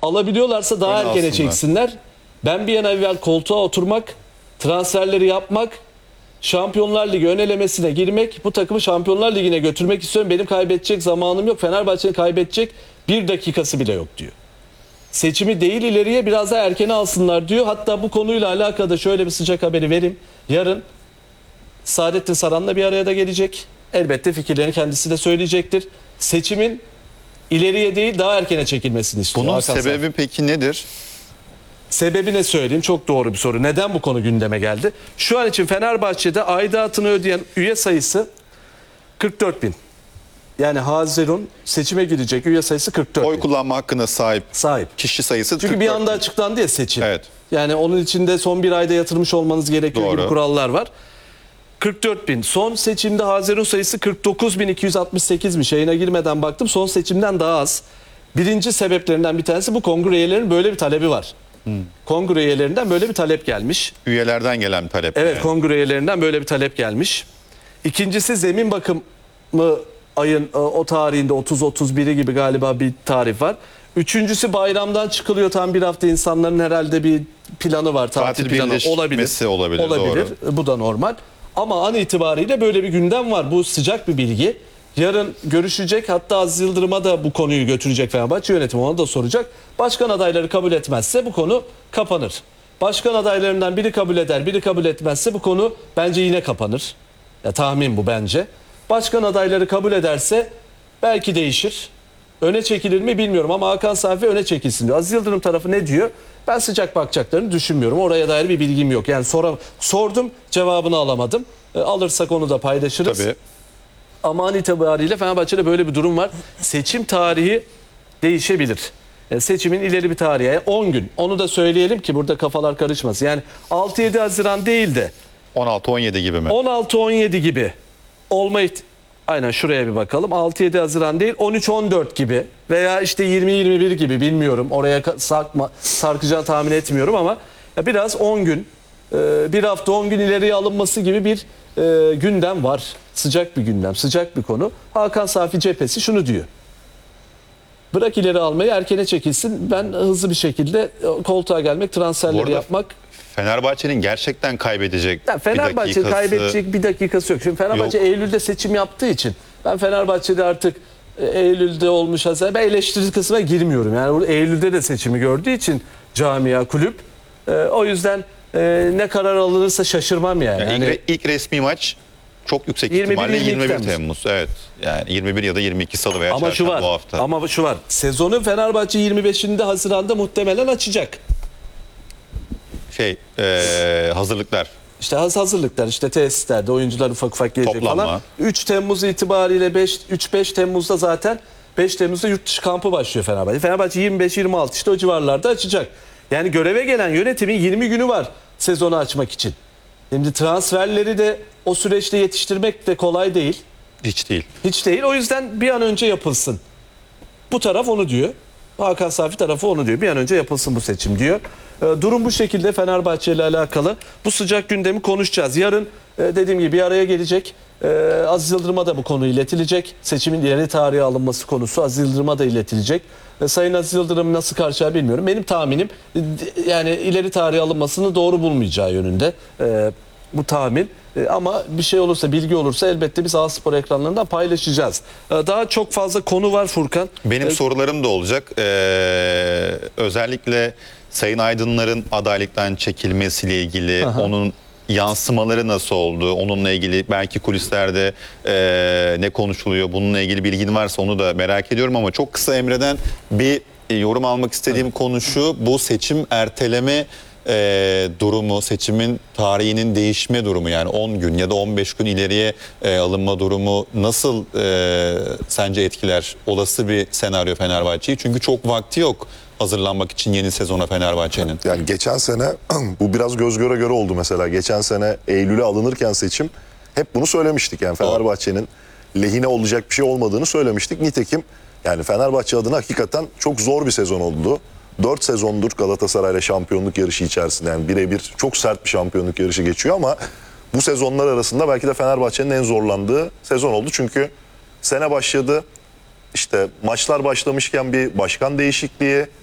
Alabiliyorlarsa daha Öne erkene alsınlar. çeksinler. Ben bir an evvel koltuğa oturmak, transferleri yapmak, Şampiyonlar Ligi ön elemesine girmek, bu takımı Şampiyonlar Ligi'ne götürmek istiyorum. Benim kaybedecek zamanım yok. Fenerbahçe'nin kaybedecek bir dakikası bile yok diyor. Seçimi değil ileriye biraz daha erkene alsınlar diyor. Hatta bu konuyla alakalı da şöyle bir sıcak haberi vereyim. Yarın Saadettin Saran'la bir araya da gelecek. Elbette fikirlerini kendisi de söyleyecektir. Seçimin ileriye değil daha erkene çekilmesini istiyor. Bunun Hakan sebebi Safi. peki nedir? Sebebi ne söyleyeyim? Çok doğru bir soru. Neden bu konu gündeme geldi? Şu an için Fenerbahçe'de aidatını ödeyen üye sayısı 44 bin. Yani Haziran seçime gidecek üye sayısı 44 Oy bin. kullanma hakkına sahip Kişi sayısı Çünkü 44 bir anda bin. açıklandı ya seçim. Evet. Yani onun içinde son bir ayda yatırmış olmanız gerekiyor Doğru. gibi kurallar var. 44 bin. Son seçimde Haziran sayısı 49.268'miş. Yayına girmeden baktım. Son seçimden daha az. Birinci sebeplerinden bir tanesi bu kongre üyelerinin böyle bir talebi var. Kongre üyelerinden böyle bir talep gelmiş. Üyelerden gelen talep. Evet, yani. kongre üyelerinden böyle bir talep gelmiş. İkincisi zemin bakımı ayın o tarihinde 30-31'i gibi galiba bir tarih var. Üçüncüsü bayramdan çıkılıyor tam bir hafta, insanların herhalde bir planı var. Tatil planı birleşmesi olabilir. Doğru. Bu da normal. Ama an itibariyle böyle bir gündem var. Bu sıcak bir bilgi. Yarın görüşecek, hatta Aziz Yıldırım'a da bu konuyu götürecek Fenerbahçe yönetimi, ona da soracak. Başkan adayları kabul etmezse bu konu kapanır. Başkan adaylarından biri kabul eder, biri kabul etmezse bu konu bence yine kapanır. Ya tahmin bu bence. Başkan adayları kabul ederse belki değişir. Öne çekilir mi bilmiyorum ama Hakan Safi öne çekilsin diyor. Aziz Yıldırım tarafı ne diyor? Ben sıcak bakacaklarını düşünmüyorum. Oraya dair bir bilgim yok. Yani sordum, cevabını alamadım. Alırsak onu da paylaşırız. Tabii. Ama an itibariyle Fenerbahçe'de böyle bir durum var. Seçim tarihi değişebilir. Seçimin ileri bir tarihi. Yani 10 gün. Onu da söyleyelim ki burada kafalar karışmasın. Yani 6-7 Haziran değil de 16-17 gibi mi? 16-17 gibi olma aynen şuraya bir bakalım. 6-7 Haziran değil 13-14 gibi veya işte 20-21 gibi, bilmiyorum. Oraya sarkacağını tahmin etmiyorum ama biraz 10 gün, bir hafta 10 gün ileriye alınması gibi bir gündem var. Sıcak bir gündem, sıcak bir konu. Hakan Safi cephesi şunu diyor. Bırak ileri almayı, erkene çekilsin. Ben hızlı bir şekilde koltuğa gelmek, transferleri yapmak. Fenerbahçe'nin gerçekten kaybedecek Fenerbahçe bir dakikası kaybedecek bir dakikası yok. Şimdi Fenerbahçe yok. Eylül'de seçim yaptığı için ben Fenerbahçe'de artık Eylül'de olmuş Haziran, ben eleştiri kısmına girmiyorum. Yani burada Eylül'de de seçimi gördüğü için camia, kulüp, o yüzden ne karar alınırsa şaşırmam yani. Yani ilk resmi maç çok yüksek 21, ihtimalle 21 Temmuz. Temmuz. Evet. Yani 21 ya da 22 Salı veya Ama şu var. bu hafta. Ama şu var. Sezonu Fenerbahçe 25'inde Haziran'da muhtemelen açacak. Hazırlıklar. İşte hazırlıklar, işte tesislerde oyuncular ufak ufak gelecek Toplanma. falan. 3 Temmuz itibariyle 3-5 Temmuz'da zaten 5 Temmuz'da yurt dışı kampı başlıyor Fenerbahçe. Fenerbahçe 25-26 işte o civarlarda açacak. Yani göreve gelen yönetimin 20 günü var sezonu açmak için. Şimdi transferleri de o süreçte yetiştirmek de kolay değil. Hiç değil. Hiç değil. O yüzden bir an önce yapılsın. Bu taraf onu diyor. Hakan Safi tarafı onu diyor. Bir an önce yapılsın bu seçim diyor. Durum bu şekilde Fenerbahçe ile alakalı. Bu sıcak gündemi konuşacağız. Yarın dediğim gibi bir araya gelecek. Aziz Yıldırım'a da bu konu iletilecek. Seçimin ileri tarihe alınması konusu Aziz Yıldırım'a da iletilecek. Sayın Aziz Yıldırım nasıl karşılar bilmiyorum. Benim tahminim yani ileri tarihe alınmasını doğru bulmayacağı yönünde bu tahmin. Ama bir şey olursa, bilgi olursa elbette biz A-Spor ekranlarından paylaşacağız. Daha çok fazla konu var Furkan. Benim sorularım da olacak. Özellikle Sayın Aydınlar'ın adaylıktan çekilmesiyle ilgili, onun yansımaları nasıl oldu? Onunla ilgili belki kulislerde ne konuşuluyor? Bununla ilgili bilgin varsa onu da merak ediyorum ama çok kısa Emre'den bir yorum almak istediğim konu şu: bu seçim erteleme durumu, seçimin tarihinin değişme durumu, yani 10 gün ya da 15 gün ileriye alınma durumu nasıl sence etkiler olası bir senaryo Fenerbahçe'yi? Çünkü çok vakti yok hazırlanmak için yeni sezona Fenerbahçe'nin. Yani geçen sene bu biraz göz göre göre oldu mesela. Geçen sene Eylül'e alınırken seçim hep bunu söylemiştik. Yani Fenerbahçe'nin lehine olacak bir şey olmadığını söylemiştik. Nitekim yani Fenerbahçe adına hakikaten çok zor bir sezon oldu. 4 sezondur Galatasaray'la şampiyonluk yarışı içerisinde, yani birebir çok sert bir şampiyonluk yarışı geçiyor ama bu sezonlar arasında belki de Fenerbahçe'nin en zorlandığı sezon oldu. Çünkü sene başladı, işte maçlar başlamışken bir başkan değişikliği,